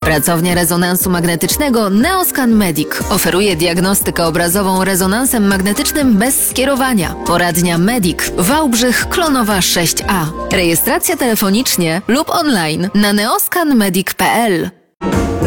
Pracownia rezonansu magnetycznego Neoscan Medic oferuje diagnostykę obrazową rezonansem magnetycznym bez skierowania. Poradnia Medic, Wałbrzych, Klonowa 6A. Rejestracja telefonicznie lub online na neoscanmedic.pl.